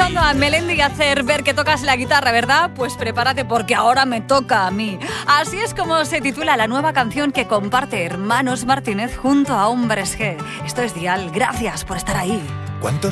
escuchando a Melendi y hacer ver que tocas la guitarra, ¿verdad? Pues prepárate porque ahora me toca a mí. Así es como se titula la nueva canción que comparte Hermanos Martínez junto a Hombres G. Esto es Dial, gracias por estar ahí. ¿Cuántos